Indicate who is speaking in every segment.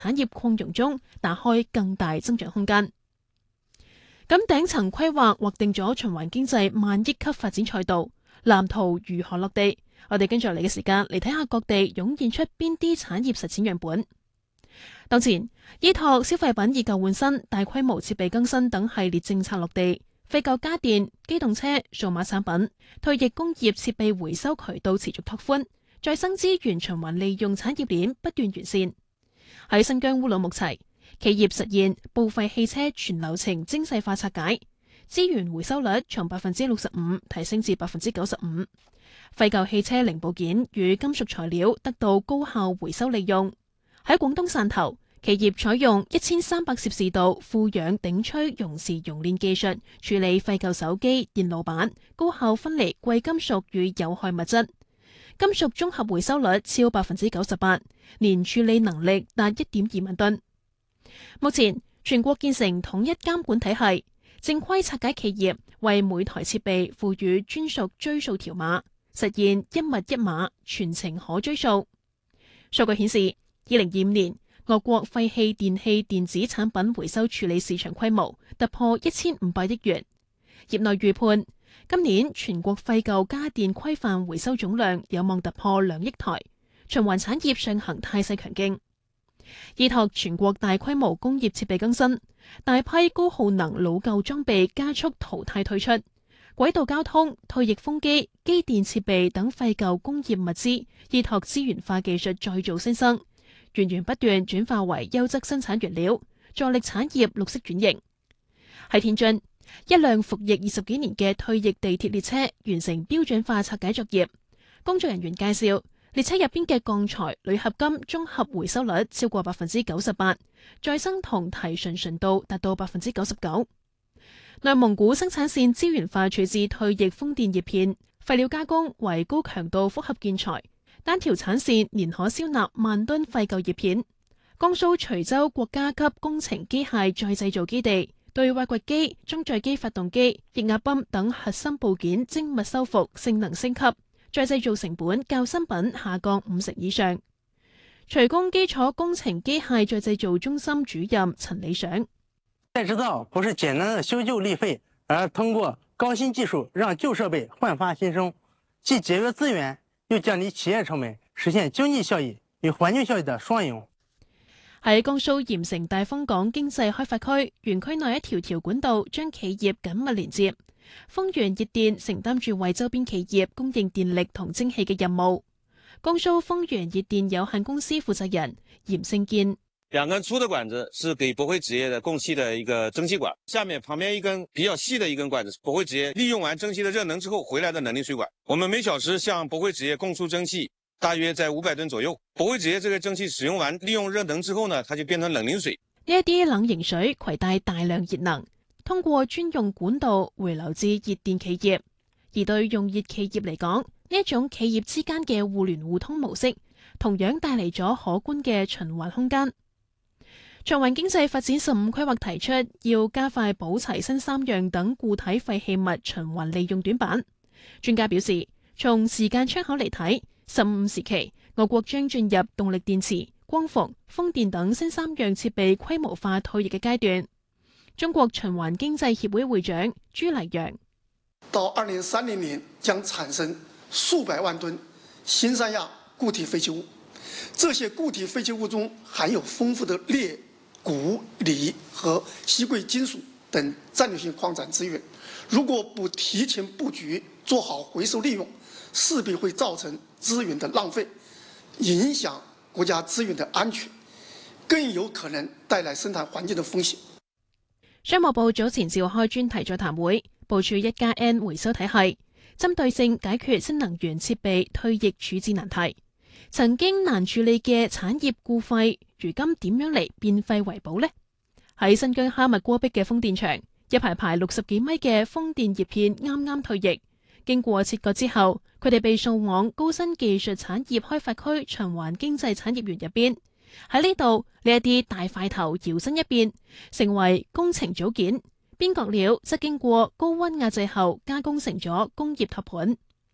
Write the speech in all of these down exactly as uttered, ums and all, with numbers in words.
Speaker 1: 產業擴容中打開更大增長空間。咁頂層規劃劃定咗循環經濟萬億級發展賽道，藍圖如何落地？我哋跟住嚟嘅時間嚟睇下各地湧現出邊啲產業實踐樣本。當前，依託消費品以舊換新、大規模設備更新等系列政策落地，廢舊家電、機動車、數碼產品、退役工業設備回收渠道持續拓寬，再生資源循環利用產業鏈不斷完善。喺新疆烏魯木齊，企業實現報廢汽車全流程精細化拆解，資源回收率從百分之六十五提升至百分之九十五，廢舊汽車零部件與金屬材料得到高效回收利用。喺廣東汕頭，企業採用一千三百攝氏度負氧頂吹熔時熔煉技術處理廢舊手機、電路板，高效分離貴金屬與有害物質，金屬綜合回收率超百分之九十八，年處理能力達一點二萬噸。目前全國建成統一監管體系，正規拆解企業為每台設備賦予專屬追溯條碼，實現一物一碼，全程可追溯。數據顯示，二零二五年，我國廢棄電器電子產品回收處理市場規模突破一千五百億元。業內預判，今年全國廢舊家電規範回收總量有望突破兩億台，循環產業上行態勢強勁。依託全國大規模工業設備更新，大批高耗能老舊裝備加速淘汰退出，軌道交通、退役風機、機電設備等廢舊工業物資依託資源化技術再造新生，源源不斷轉化為優質生產原料，助力產業綠色轉型。喺天津，一輛服役二十幾年嘅退役地鐵列車完成標準化拆解作業。工作人員介紹，列車入邊嘅鋼材、鋁合金綜合回收率超過百分之九十八，再生銅提純純度達到百分之九十九。內蒙古生產線資源化處置退役風電葉片，廢料加工為高強度複合建材。單條產線年可銷納萬噸廢舊葉片。江蘇徐州國家級工程機械再製造基地對挖掘機、中載機發動機、液壓泵等核心部件精密修復，性能升級，再製造成本較新品下降五成以上。徐工基礎工程機械再製造中心主任陳理想：
Speaker 2: 再製造不是簡單的修舊立廢，而通過高新技術讓舊設備煥發新生，既節約資源，又降低企業成本，實現經濟效益與環境效益的雙贏。
Speaker 1: 喺江蘇鹽城大豐港經濟開發區，園區內一條條管道將企業緊密連接。豐源熱電承擔住為周邊企業供應電力同蒸汽嘅任務。江蘇豐源熱電有限公司負責人嚴勝堅：
Speaker 3: 兩根粗的管子是給駁輝紙業的供氣的一個蒸汽管，下面旁邊一根比較細的一根管子，駁輝紙業利用完蒸汽的熱能之後回來的冷凝水管。我們每小時向駁輝紙業供出蒸汽大約在五百噸左右。駁輝紙業這個蒸汽使用完，利用熱能之後呢，它就變成冷凝水。
Speaker 1: 呢一啲冷凝水攜帶大量熱能，通過專用管道回流至熱電企業。而對用熱企業嚟講，呢一種企業之間嘅互聯互通模式，同樣帶嚟咗可觀嘅循環空間。循環經濟發展十五規劃提出，要加快補齊新三樣等固體廢棄物循環利用短板。專家表示，從時間窗口嚟睇，十五時期我國將進入動力電池、光伏、風電等新三樣設備規模化退役嘅階段。中國循環經濟協會會長朱黎陽：
Speaker 4: 到二零三零年將產生數百萬噸新三亞固體廢棄物，這些固體廢棄物中含有豐富的鎳、鈷、鋰和稀貴金屬等戰略性礦產資源。如果不提前布局，做好回收利用，勢必會造成資源的浪費，影響國家資源的安全，更有可能帶來生態環境的風險。
Speaker 1: 商務部早前召開專題座談會，部署一加 N 回收體系，針對性解決新能源設備退役處置難題。曾經難處理嘅產業固廢，如今點樣嚟變廢為寶呢？喺新疆哈密戈壁嘅風電場，一排排六十幾米嘅風電葉片啱啱退役，經過切割之後，佢哋被送往高新技術產業開發區循環經濟產業園入邊。喺呢度，呢一啲大塊頭搖身一變，成為工程組件，邊角料則經過高溫壓製後加工成咗工業托盤。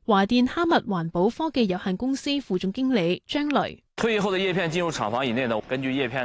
Speaker 1: 華電哈密環保科技有限公司副總經理張雷。
Speaker 5: 退役後的葉片進入廠房以內呢，根據葉片